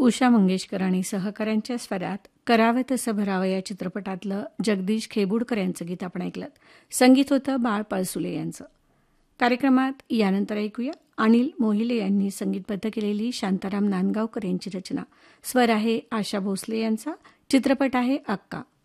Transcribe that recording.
उषा मंगेशकर आणि सहकाऱ्यांच्या स्वरात करावं तसं भरावं या चित्रपटातलं जगदीश खेबुडकर यांचं गीत आपण ऐकलं. संगीत होतं बाळ पळसुले यांचं. कार्यक्रमात यानंतर ऐकूया अनिल मोहिले यांनी संगीतबद्ध केलेली शांताराम नांदगावकर यांची रचना. स्वर आहे आशा भोसले यांचा. चित्रपट आहे अक्का.